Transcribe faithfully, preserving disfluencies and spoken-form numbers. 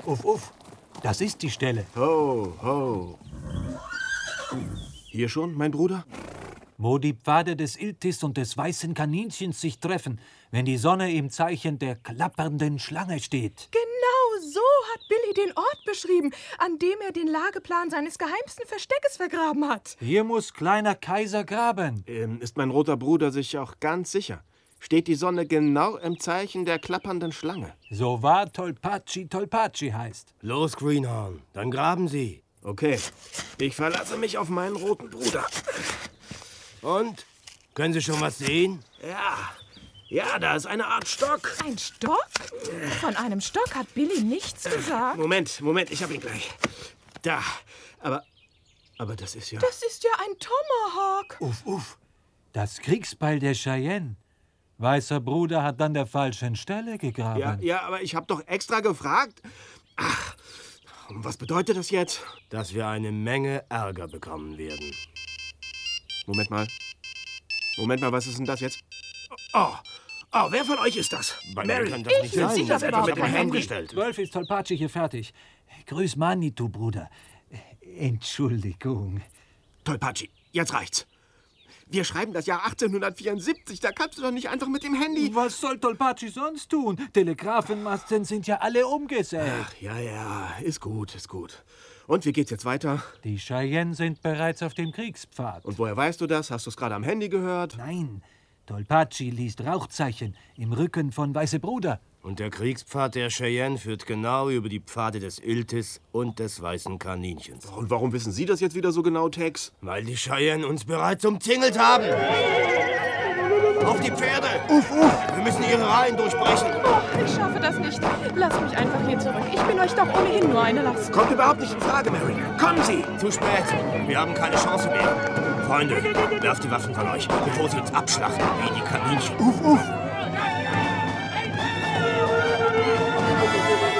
Uff, uff. Das ist die Stelle. Ho, ho. Hier schon, mein Bruder? Wo die Pfade des Iltis und des weißen Kaninchens sich treffen, wenn die Sonne im Zeichen der klappernden Schlange steht. Genau so hat Billy den Ort beschrieben, an dem er den Lageplan seines geheimsten Versteckes vergraben hat. Hier muss kleiner Kaiser graben. Ähm, ist mein roter Bruder sich auch ganz sicher? Steht die Sonne genau im Zeichen der klappernden Schlange? So wahr Tolpaci Tolpaci heißt. Los, Greenhorn, dann graben Sie. Okay, ich verlasse mich auf meinen roten Bruder. Und? Können Sie schon was sehen? Ja, ja, da ist eine Art Stock. Ein Stock? Von einem Stock hat Billy nichts gesagt. Moment, Moment, ich hab ihn gleich. Da, aber, aber das ist ja... Das ist ja ein Tomahawk. Uff, uff. Das Kriegsbeil der Cheyenne. Weißer Bruder hat an der falschen Stelle gegraben. Ja, ja, aber ich hab doch extra gefragt. Ach, und was bedeutet das jetzt? Dass wir eine Menge Ärger bekommen werden. Moment mal. Moment mal, was ist denn das jetzt? Oh, oh, wer von euch ist das? Bei Mary, mir kann das nicht bin sein. sicher, Das dass etwa wir mit auch dem kein Handy Handy- gestellt. Zwölf ist Tolpaci hier fertig. Grüß Manitou, Bruder. Entschuldigung. Tolpaci, jetzt reicht's. Wir schreiben das Jahr achtzehnhundertvierundsiebzig, da kannst du doch nicht einfach mit dem Handy... Was soll Tolpaci sonst tun? Telegrafenmasten sind ja alle umgesägt. Ach, ja, ja, ist gut, ist gut. Und wie geht's jetzt weiter? Die Cheyenne sind bereits auf dem Kriegspfad. Und woher weißt du das? Hast du es gerade am Handy gehört? Nein, Tolpaci liest Rauchzeichen im Rücken von Weiße Bruder. Und der Kriegspfad der Cheyenne führt genau über die Pfade des Iltis und des weißen Kaninchens. Und warum wissen Sie das jetzt wieder so genau, Tex? Weil die Cheyenne uns bereits umzingelt haben. Auf die Pferde! Uff, uff! Wir müssen ihre Reihen durchbrechen. Oh, ich schaffe das nicht. Lasst mich einfach hier zurück. Ich bin euch doch ohnehin nur eine Last. Kommt überhaupt nicht in Frage, Mary. Kommen Sie! Zu spät. Wir haben keine Chance mehr. Freunde, werft die Waffen von euch, bevor sie uns abschlachten wie die Kaninchen. Uff, uff!